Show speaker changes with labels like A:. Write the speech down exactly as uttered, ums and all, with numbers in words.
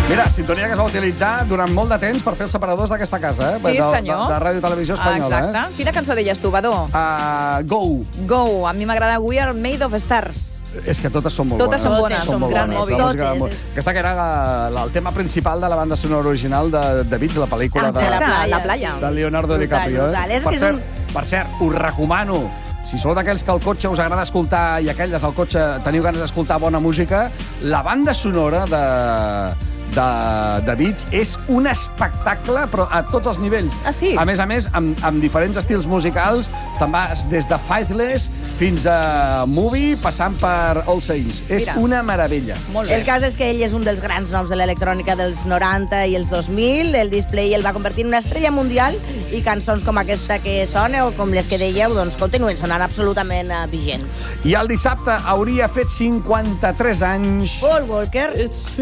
A: Mira, sintonia que es va utilitzar durant molt de temps per fer els separadors d'aquesta casa, eh?
B: Sí,
A: de,
B: senyor.
A: De, de Ràdio i Televisió Espanyola.
B: Exacte.
A: Eh?
B: Quina cançó deies tu, Badó?
A: Uh, go.
B: Go. A mi m'agrada We Are Made of Stars.
A: És que totes són molt
B: Totes
A: bones.
B: són bones,
A: Són molt
B: gran
A: bones.
B: mòbil.
A: La música
C: Totes.
A: molt- Aquesta que era la, el tema principal de la banda sonora original de, de Beach, la pel·lícula de,
B: Exacte, la playa.
A: de Leonardo
C: Brutal,
A: DiCaprio.
C: brutal.
A: Eh?
C: És
A: Per,
C: que és
A: cert,
C: un-
A: per cert, us recomano, si sou d'aquells que al cotxe us agrada escoltar i aquelles al cotxe teniu ganes d'escoltar bona música, la banda sonora de, de, de Beach és un espectacle, però a tots els nivells.
B: Ah, sí?
A: A més a més, amb, amb diferents estils musicals, te'n vas des de Faithless fins a Movie, passant per All Saints. És
B: Mira.
A: una meravella.
B: Molt bé.
C: El cas és que ell és un dels grans noms de l'electrònica dels noranta i els dos mil. El display el va convertir en una estrella mundial i cançons com aquesta que sona o com les que dèieu doncs, continuen sonant absolutament uh, vigents.
A: I el dissabte hauria fet cinquanta-tres anys...
C: Paul Walker.